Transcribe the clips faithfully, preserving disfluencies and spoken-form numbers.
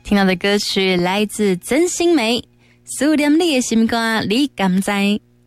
听到的歌曲来自曾心梅，思念你的心肝，你敢知？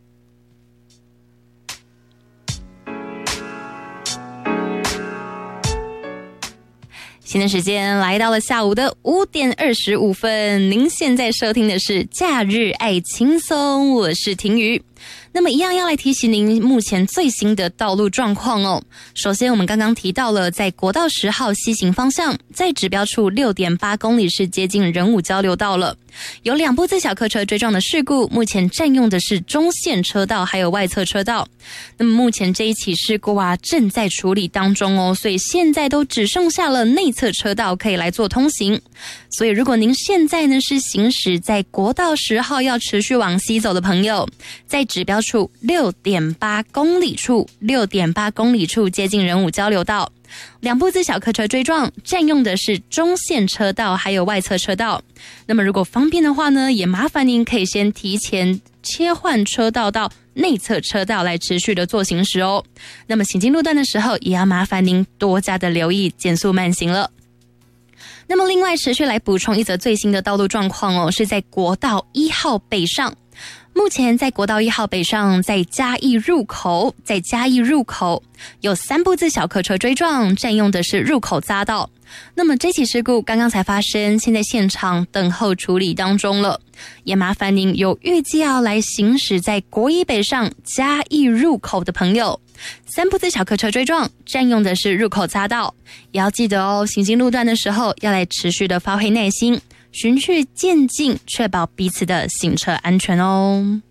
现在时间来到了下午的五点二十五分，您现在收听的是假日爱轻松，我是婷瑜。那么一样要来提醒您目前最新的道路状况哦。首先我们刚刚提到了在国道十号西行方向，在指标处 六点八公里是接近仁武交流道了，有两部自小客车追撞的事故，目前占用的是中线车道还有外侧车道。那么目前这一起事故啊正在处理当中哦，所以现在都只剩下了内侧车道可以来做通行。所以如果您现在呢是行驶在国道十号要持续往西走的朋友，在指标处 六点八公里处 六点八公里处接近仁武交流道，两部自小客车追撞，占用的是中线车道还有外侧车道。那么如果方便的话呢，也麻烦您可以先提前切换车道到内侧车道来持续的做行驶哦。那么行经路段的时候，也要麻烦您多加的留意减速慢行了。那么另外持续来补充一则最新的道路状况哦，是在国道一号北上。目前在国道一号北上，在嘉义入口，在嘉义入口有三部自小客车追撞，占用的是入口匝道。那么这起事故刚刚才发生，现在现场等候处理当中了，也麻烦您有预计要来行驶在国一北上嘉义入口的朋友，三部自小客车追撞，占用的是入口匝道，也要记得哦，行经路段的时候要来持续的发挥耐心，循序渐进，确保彼此的行车安全哦。